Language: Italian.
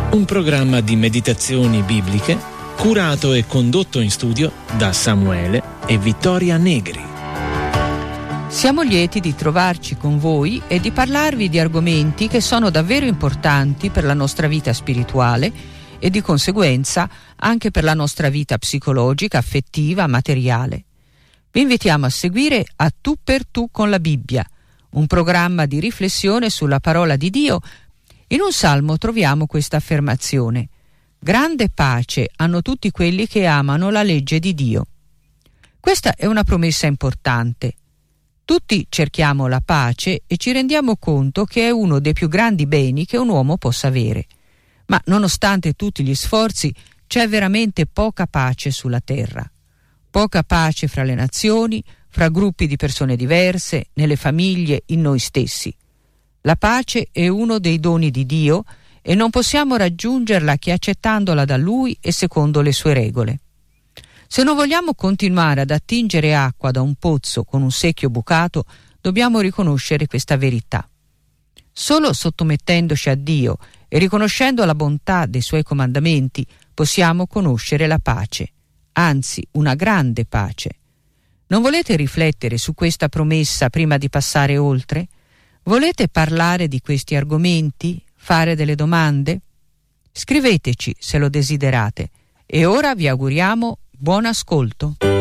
Un programma di meditazioni bibliche curato e condotto in studio da Samuele e Vittoria Negri. Siamo lieti di trovarci con voi e di parlarvi di argomenti che sono davvero importanti per la nostra vita spirituale e di conseguenza anche per la nostra vita psicologica, affettiva, materiale. Vi invitiamo a seguire A Tu per Tu con la Bibbia, un programma di riflessione sulla parola di Dio. In un salmo troviamo questa affermazione: grande pace hanno tutti quelli che amano la legge di Dio. Questa è una promessa importante. Tutti cerchiamo la pace e ci rendiamo conto che è uno dei più grandi beni che un uomo possa avere. Ma nonostante tutti gli sforzi, c'è veramente poca pace sulla terra. Poca pace fra le nazioni, fra gruppi di persone diverse, nelle famiglie, in noi stessi. La pace è uno dei doni di Dio e non possiamo raggiungerla che accettandola da Lui e secondo le sue regole. Se non vogliamo continuare ad attingere acqua da un pozzo con un secchio bucato, dobbiamo riconoscere questa verità. Solo sottomettendoci a Dio e riconoscendo la bontà dei Suoi comandamenti possiamo conoscere la pace, anzi una grande pace. Non volete riflettere su questa promessa prima di passare oltre? Volete parlare di questi argomenti? Fare delle domande? Scriveteci se lo desiderate. E ora vi auguriamo buon ascolto.